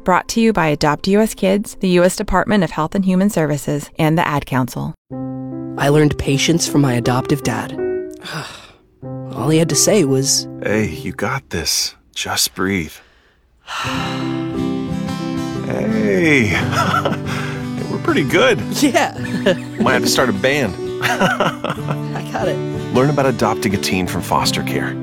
Brought to you by Adopt U.S. Kids, the U.S. Department of Health and Human Services, and the Ad Council. I learned patience from my adoptive dad. All he had to say was, "Hey, you got this. Just breathe." Hey, we're pretty good. yeah, Might have to start a band. I got it. Learn about adopting a teen from foster care.